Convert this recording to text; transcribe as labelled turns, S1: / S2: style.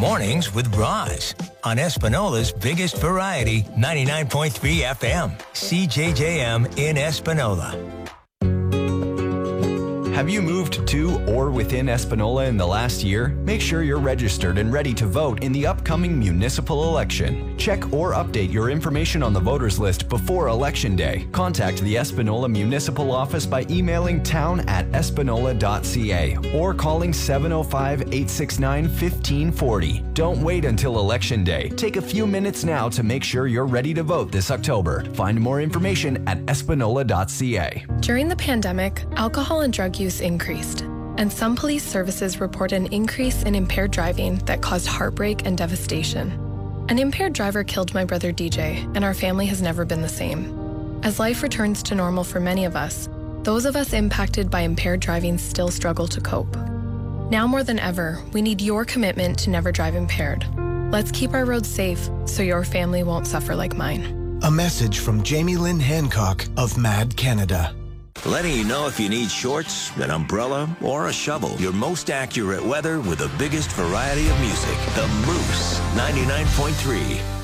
S1: Mornings with Roz on Espinola's biggest variety, 99.3 FM, CJJM in Espinola.
S2: Have you moved to or within Espinola in the last year? Make sure you're registered and ready to vote in the upcoming municipal election. Check or update your information on the voters list before Election Day. Contact the Espinola Municipal Office by emailing town@espinola.ca or calling 705-869-1540. Don't wait until Election Day. Take a few minutes now to make sure you're ready to vote this October. Find more information at espinola.ca.
S3: During the pandemic, alcohol and drug use increased, and some police services report an increase in impaired driving that caused heartbreak and devastation. An impaired driver killed my brother DJ, and our family has never been the same. As life returns to normal for many of us, those of us impacted by impaired driving still struggle to cope. Now more than ever, we need your commitment to never drive impaired. Let's keep our roads safe so your family won't suffer like mine.
S4: A message from Jamie Lynn Hancock of MAD Canada.
S1: Letting you know if you need shorts, an umbrella, or a shovel. Your most accurate weather with the biggest variety of music. The Moose 99.3.